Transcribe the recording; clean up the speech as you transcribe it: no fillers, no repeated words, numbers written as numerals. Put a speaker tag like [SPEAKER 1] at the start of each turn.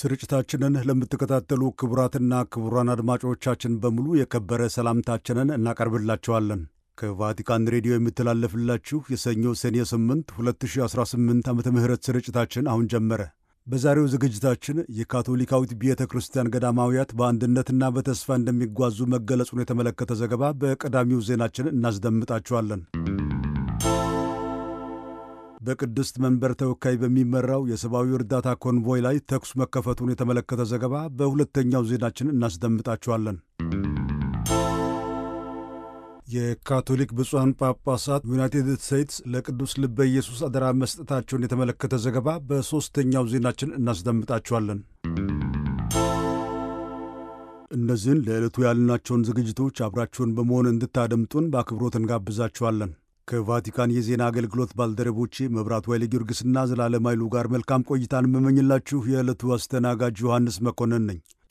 [SPEAKER 1] ስርጭታችንን ለምትከታተሉ ክቡራትና ክቡራን አድማጮቻችን በሙሉ የከበረ ሰላምታችንን እናቀርብላችኋለን። ከቫቲካን ሬዲዮ የሚተላለፍላችሁ የሰኞ ሰኔ 8 2018 ዓመተ ምህረት ስርጭታችን አሁን ጀመረ። በዛሬው ዝግጅታችን የካቶሊካዊት ቤተ ክርስቲያን ገዳማውያት በአንድነትና በተስፋ እንደሚጓዙ መገለጹን የተመለከተ ዘገባ በቀዳሚው ዜናችን እናስደምጣችኋለን። በቅድስት መንበር ተወካይ በሚመራው የሰብአዊ እርዳታ ኮንቮይ ላይ ተኩስ መከፈቱን የተመለከተ ዘገባ በሁለተኛው ዜናችን እናስደምጣችኋለን። የካቶሊክ ብፁዓን ጳጳሳት ዩናይትድ ስቴትስ ለቅዱስ ልበ ኢየሱስ አደራ መስጠታቸውን የተመለከተ ዘገባ በሦስተኛው ዜናችን እናስደምጣችኋለን። እነዚህን ለዕለቱ ያልናቸውን ዝግጅቶች አብራችሁን በመሆን እንድታደምጡን በአክብሮት እንጋብዛችኋለን። ከቫቲካን የዜና አገልግሎት ባልደረቦቼ መብራቱ ኃይለ ጊዮርጊስና ዘላለም ኃይሉ ጋር መልካም ቆይታን የምመኝላችሁ የዕለቱ አስተናጋጅ ዮሐንስ መኮንን ነኝ።